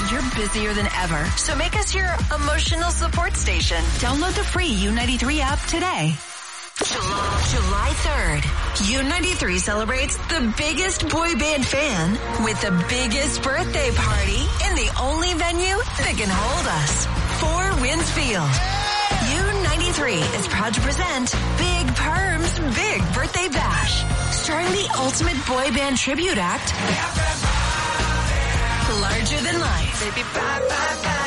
You're busier than ever, so make us your emotional support station. Download the free U93 app today. July 3rd, U93 celebrates the biggest boy band fan with the biggest birthday party in the only venue that can hold us. 4 Winds Field. U93 is proud to present Big Perm's Big Birthday Bash, starring the ultimate boy band tribute act, Larger Than Life.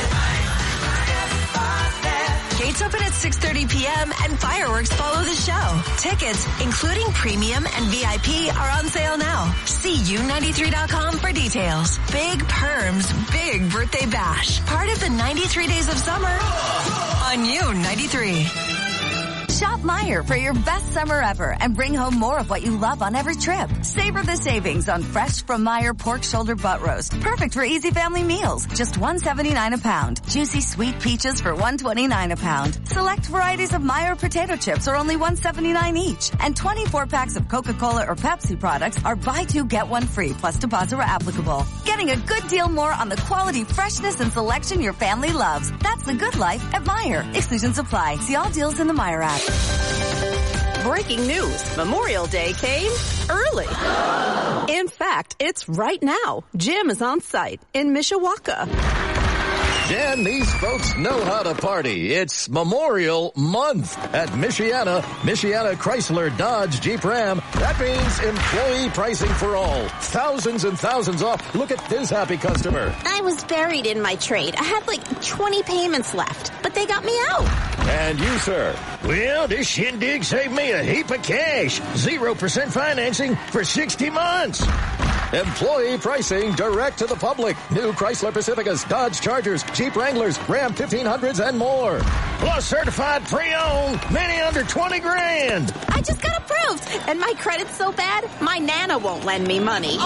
Gates open at 6:30 p.m. and fireworks follow the show. Tickets, including premium and VIP, are on sale now. See U93.com for details. Big Perm's Big Birthday Bash, part of the 93 Days of Summer on U93. Shop Meijer for your best summer ever and bring home more of what you love on every trip. Savor the savings on fresh from Meijer pork shoulder butt roast. Perfect for easy family meals. Just $1.79 a pound. Juicy sweet peaches for $1.29 a pound. Select varieties of Meijer potato chips are only $1.79 each. And 24 packs of Coca-Cola or Pepsi products are buy 2 get 1 free plus deposit where applicable. Getting a good deal more on the quality, freshness, and selection your family loves. That's the good life at Meijer. Exclusions apply. See all deals in the Meijer app. Breaking news. Memorial Day came early. In fact, it's right now. Jim is on site in Mishawaka. Dan, these folks know how to party. It's Memorial Month at Michiana Chrysler Dodge Jeep Ram. That means employee pricing for all. Thousands and thousands off. Look at this happy customer. I was buried in my trade. I had like 20 payments left, but they got me out. And you, sir? Well, this shindig saved me a heap of cash. 0% financing for 60 months. Employee pricing direct to the public. New Chrysler Pacificas, Dodge Chargers, Jeep Wranglers, Ram 1500s, and more. Plus certified pre-owned, many under 20 grand. I just got approved, and my credit's so bad, my Nana won't lend me money.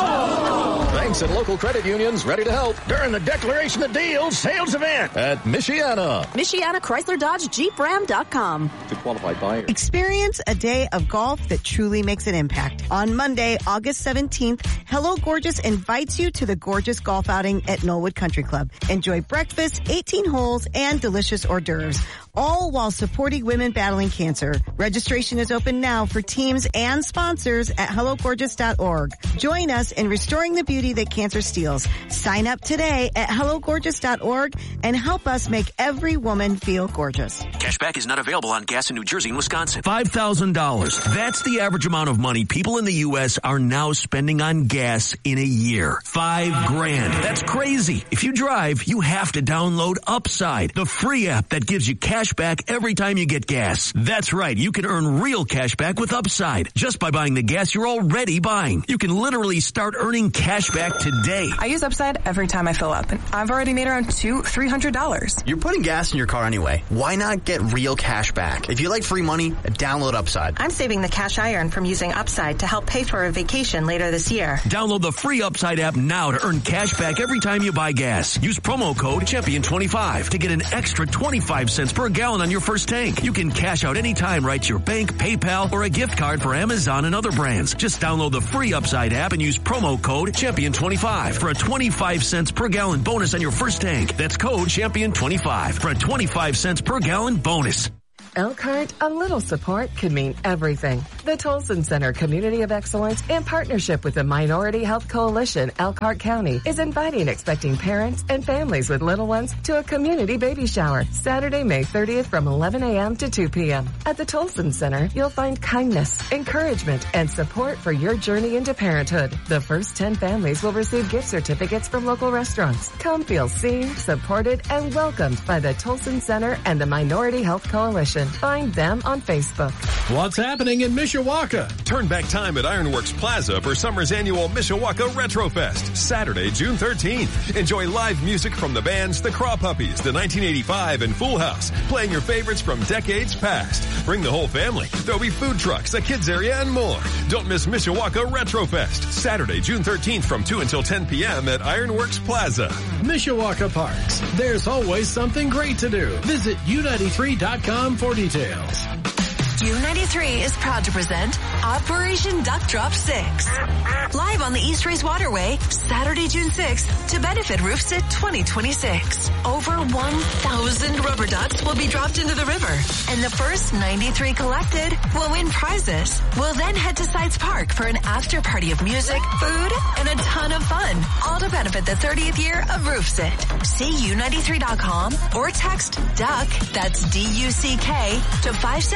Banks and local credit unions ready to help during the Declaration of Deals sales event at Michiana. Michiana Chrysler Dodge Jeep Ram.com. To qualified buyers. Experience a day of golf that truly makes an impact. On Monday, August 17th, Hello Gorgeous invites you to the gorgeous golf outing at Knollwood Country Club. Enjoy breakfast, 18 holes, and delicious hors d'oeuvres, all while supporting women battling cancer. Registration is open now for teams and sponsors at HelloGorgeous.org. Join us in restoring the beauty that cancer steals. Sign up today at HelloGorgeous.org and help us make every woman feel gorgeous. Cashback is not available on gas in New Jersey and Wisconsin. $5,000. That's the average amount of money people in the U.S. are now spending on gas in a year. $5,000. That's crazy. If you drive, you have to download Upside, the free app that gives you cash back every time you get gas. That's right. You can earn real cash back with Upside just by buying the gas you're already buying. You can literally start earning cash back today. I use Upside every time I fill up, and I've already made around $300. You're putting gas in your car anyway. Why not get real cash back? If you like free money, download Upside. I'm saving the cash I earn from using Upside to help pay for a vacation later this year. Download the free Upside app now to earn cash back every time you buy gas. Use promo code Champion25 to get an extra 25 cents per gallon on your first tank. You can cash out anytime right to your bank, PayPal, or a gift card for Amazon and other brands. Just download the free Upside app and use promo code Champion25 for a 25 cents per gallon bonus on your first tank. That's code Champion25 for a 25 cents per gallon bonus. Elkhart, a little support could mean everything. The Tolson Center Community of Excellence, in partnership with the Minority Health Coalition, Elkhart County, is inviting expecting parents and families with little ones to a community baby shower, Saturday, May 30th from 11 a.m. to 2 p.m. At the Tolson Center, you'll find kindness, encouragement, and support for your journey into parenthood. The first 10 families will receive gift certificates from local restaurants. Come feel seen, supported, and welcomed by the Tolson Center and the Minority Health Coalition. Find them on Facebook. What's happening in Mishawaka? Turn back time at Ironworks Plaza for summer's annual Mishawaka Retrofest, Saturday, June 13th. Enjoy live music from the bands The Craw Puppies, The 1985, and Full House, playing your favorites from decades past. Bring the whole family. There'll be food trucks, a kids area, and more. Don't miss Mishawaka Retrofest, Saturday, June 13th from 2 until 10 p.m. at Ironworks Plaza. Mishawaka Parks. There's always something great to do. Visit U93.com for details. U93 is proud to present Operation Duck Drop 6. Live on the East Race Waterway, Saturday, June 6th, to benefit RoofSit 2026. Over 1,000 rubber ducks will be dropped into the river, and the first 93 collected will win prizes. We'll then head to Sides Park for an after party of music, food, and a ton of fun, all to benefit the 30th year of RoofSit. See U93.com or text DUCK, that's D-U-C-K, to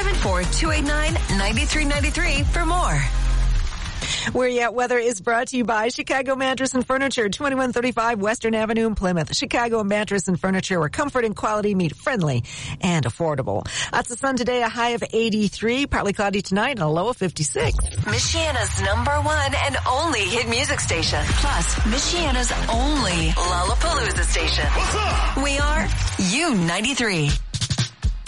574-289-9393 for more. Where You At Weather is brought to you by Chicago Mattress and Furniture, 2135 Western Avenue in Plymouth. Chicago Mattress and Furniture, where comfort and quality meet friendly and affordable. Lots of sun today, a high of 83, partly cloudy tonight, and a low of 56. Michiana's #1 and only hit music station. Plus, Michiana's only Lollapalooza station. What's up? We are U93.